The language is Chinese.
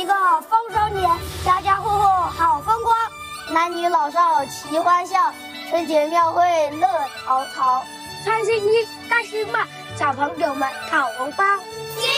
个丰收年，家家户户好风光，男女老少齐欢笑，春节庙会乐陶陶。 穿新衣，戴新帽，小朋友们讨红包。